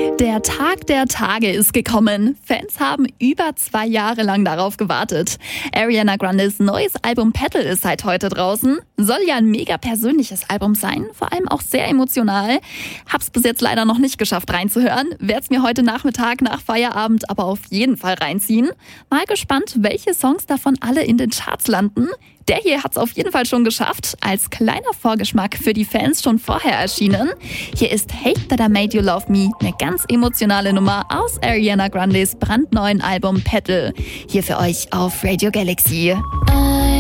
Der Tag der Tage ist gekommen. Fans haben über 2 Jahre lang darauf gewartet. Ariana Grandes neues Album Petal ist seit heute draußen. Soll ja ein mega persönliches Album sein, vor allem auch sehr emotional. Hab's bis jetzt leider noch nicht geschafft reinzuhören, werd's mir heute Nachmittag nach Feierabend aber auf jeden Fall reinziehen. Mal gespannt, welche Songs davon alle in den Charts landen. Der hier hat's auf jeden Fall schon geschafft. Als kleiner Vorgeschmack für die Fans schon vorher erschienen. Hier ist Hate That I Made You Love Me, eine ganz emotionale Nummer aus Ariana Grandes brandneuen Album Petal. Hier für euch auf Radio Galaxy.